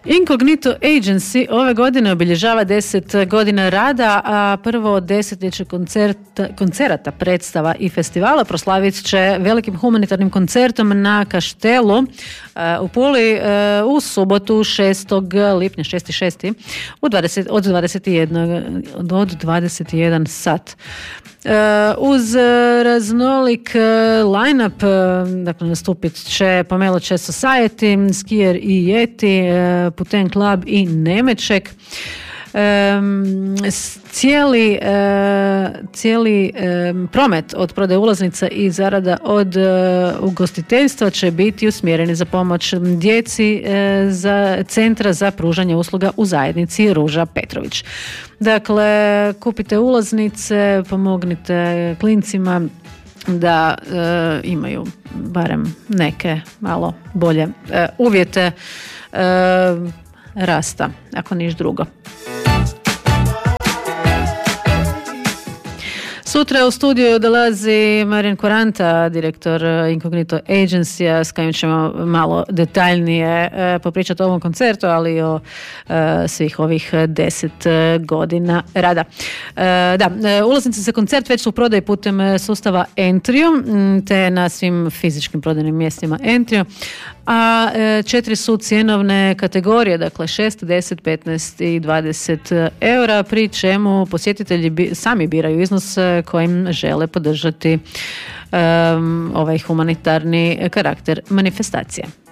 Incognito Agency ove godine obilježava 10 godina rada, a prvo desetljeće koncerata, predstava i festivala proslavit će velikim humanitarnim koncertom na Kaštelu u Puli u subotu 6. lipnja, 6.6. od 21 sat. Uz raznolik line-up, dakle nastupit će Pomelo Chess Society, Skier i Yeti, Puten Club i Nemeček. Cijeli promet od prodaje ulaznica i zarada od ugostiteljstva će biti usmjereni za pomoć djeci za Centra za pružanje usluga u zajednici Ruža Petrović. Dakle, kupite ulaznice, pomognite klincima da imaju barem neke malo bolje uvjete rasta, ako niš drugo. Sutra u studiju dolazi Marijan Koranta, direktor Incognito Agency, s kojim ćemo malo detaljnije popričati o ovom koncertu, ali i o svih ovih 10 godina rada. Ulaznice za koncert već su u prodaji putem sustava Entrio, te na svim fizičkim prodajnim mjestima Entrio, a 4 su cjenovne kategorije, dakle 6, 10, 15 i 20 eura, pri čemu posjetitelji sami biraju iznos kojim žele podržati ovaj humanitarni karakter manifestacije.